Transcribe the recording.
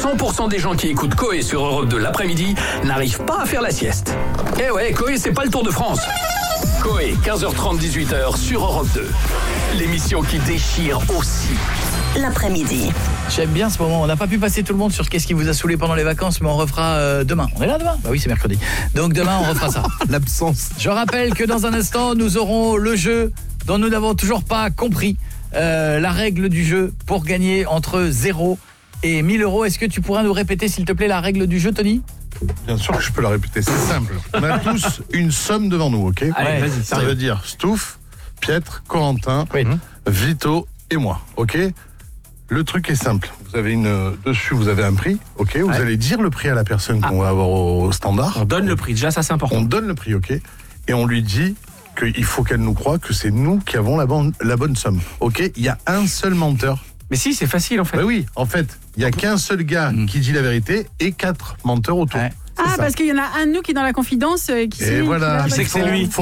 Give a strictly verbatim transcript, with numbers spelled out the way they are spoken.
cent pour cent des gens qui écoutent Coé sur Europe deux l'après-midi n'arrivent pas à faire la sieste. Eh ouais, Coé, c'est pas le Tour de France. Coé, quinze heures trente, dix-huit heures sur Europe deux. L'émission qui déchire aussi l'après-midi. J'aime bien ce moment. On n'a pas pu passer tout le monde sur qu'est-ce qui vous a saoulé pendant les vacances, mais on refera euh, demain. On est là demain ? Bah oui, c'est mercredi. Donc demain, on refera ça. L'absence. Je rappelle que dans un instant, nous aurons le jeu dont nous n'avons toujours pas compris euh, la règle du jeu pour gagner entre zéro et mille euros. Est-ce que tu pourrais nous répéter, s'il te plaît, la règle du jeu, Tony ? Bien sûr que je peux la répéter, c'est simple. On a tous une somme devant nous, ok ? Allez, vas-y, ça sérieux. veut dire Stouff, Pietre, Corentin, Oui. Vito et moi, ok ? Le truc est simple. Vous avez une euh, dessus, vous avez un prix, ok ? Vous Ouais. allez dire le prix à la personne qu'on va avoir au, au standard. On donne le prix, déjà ça c'est important. On donne le prix, ok ? Et on lui dit qu'il faut qu'elle nous croie que c'est nous qui avons la bonne, la bonne somme, ok ? Il y a un seul menteur. Mais si, c'est facile en fait. Ben oui, en fait, il y a qu'un seul gars Mmh. qui dit la vérité et quatre menteurs autour. Ouais. C'est Ah, ça. parce qu'il y en a un de nous qui est dans la confidence euh, qui Et sait- voilà. qui Tu sais va- que c'est lui. Faut